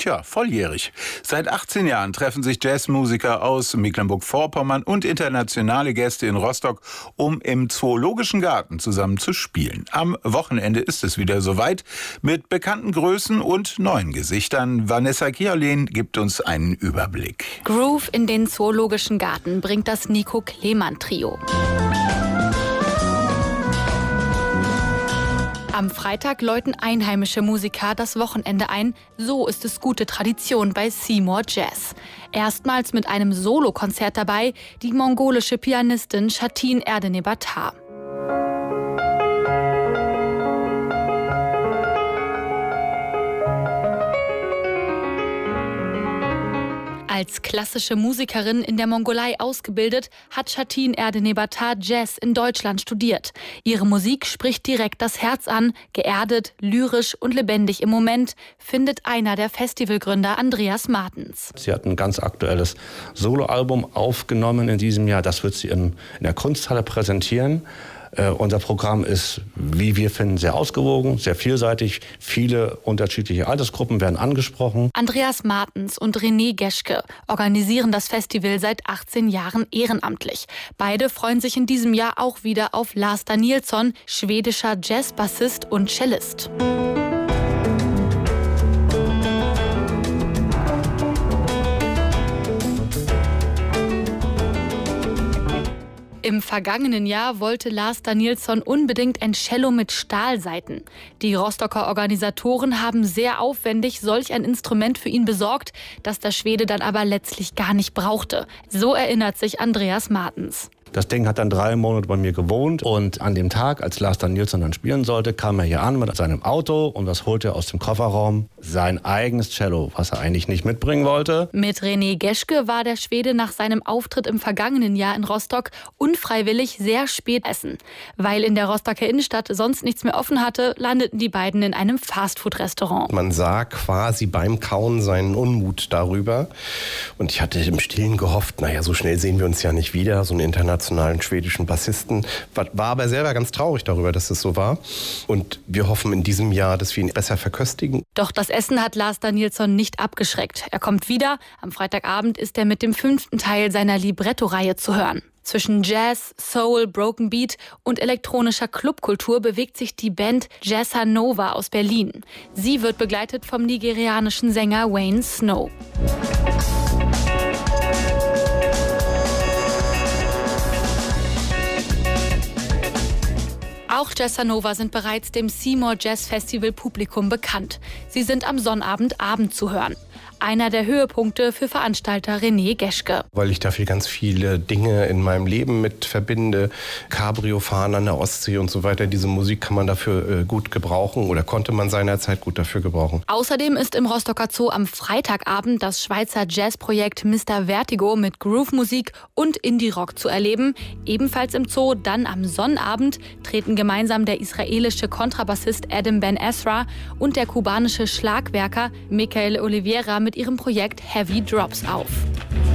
volljährig. Seit 18 Jahren treffen sich Jazzmusiker aus Mecklenburg-Vorpommern und internationale Gäste in Rostock, um im Zoologischen Garten zusammen zu spielen. Am Wochenende ist es wieder soweit mit bekannten Größen und neuen Gesichtern. Vanessa Kierlin gibt uns einen Überblick. Groove in den Zoologischen Garten bringt das Nico Klemann Trio. Am Freitag läuten einheimische Musiker das Wochenende ein. So ist es gute Tradition bei Seymour Jazz. Erstmals mit einem Solokonzert dabei die mongolische Pianistin Çatin Erdenebatar. Als klassische Musikerin in der Mongolei ausgebildet, hat Çatin Erdenebatar Jazz in Deutschland studiert. Ihre Musik spricht direkt das Herz an, geerdet, lyrisch und lebendig im Moment, findet einer der Festivalgründer Andreas Martens. Sie hat ein ganz aktuelles Soloalbum aufgenommen in diesem Jahr. Das wird sie in der Kunsthalle präsentieren. Unser Programm ist, wie wir finden, sehr ausgewogen, sehr vielseitig. Viele unterschiedliche Altersgruppen werden angesprochen. Andreas Martens und René Geschke organisieren das Festival seit 18 Jahren ehrenamtlich. Beide freuen sich in diesem Jahr auch wieder auf Lars Danielsson, schwedischer Jazzbassist und Cellist. Im vergangenen Jahr wollte Lars Danielsson unbedingt ein Cello mit Stahlsaiten. Die Rostocker Organisatoren haben sehr aufwendig solch ein Instrument für ihn besorgt, das der Schwede dann aber letztlich gar nicht brauchte. So erinnert sich Andreas Martens. Das Ding hat dann 3 Monate bei mir gewohnt und an dem Tag, als Lars Danielsson dann spielen sollte, kam er hier an mit seinem Auto und was holte er aus dem Kofferraum? Sein eigenes Cello, was er eigentlich nicht mitbringen wollte. Mit René Geschke war der Schwede nach seinem Auftritt im vergangenen Jahr in Rostock unfreiwillig sehr spät essen. Weil in der Rostocker Innenstadt sonst nichts mehr offen hatte, landeten die beiden in einem Fastfood-Restaurant. Man sah quasi beim Kauen seinen Unmut darüber und ich hatte im Stillen gehofft, naja, so schnell sehen wir uns ja nicht wieder, so eine internationalen schwedischen Bassisten. War aber selber ganz traurig darüber, dass es so war. Und wir hoffen in diesem Jahr, dass wir ihn besser verköstigen. Doch das Essen hat Lars Danielsson nicht abgeschreckt. Er kommt wieder. Am Freitagabend ist er mit dem 5. Teil seiner Libretto-Reihe zu hören. Zwischen Jazz, Soul, Broken Beat und elektronischer Clubkultur bewegt sich die Band Jazza Nova aus Berlin. Sie wird begleitet vom nigerianischen Sänger Wayne Snow. Auch Jazza Nova sind bereits dem Seymour Jazz Festival Publikum bekannt. Sie sind am Sonnabend zu hören. Einer der Höhepunkte für Veranstalter René Geschke. Weil ich dafür ganz viele Dinge in meinem Leben mit verbinde. Cabrio fahren an der Ostsee und so weiter. Diese Musik kann man dafür gut gebrauchen oder konnte man seinerzeit gut dafür gebrauchen. Außerdem ist im Rostocker Zoo am Freitagabend das Schweizer Jazzprojekt Mr. Vertigo mit Groove-Musik und Indie-Rock zu erleben. Ebenfalls im Zoo, dann am Sonnabend, treten gemeinsam der israelische Kontrabassist Adam Ben Ezra und der kubanische Schlagwerker Michael Oliveira mit ihrem Projekt Heavy Drops auf.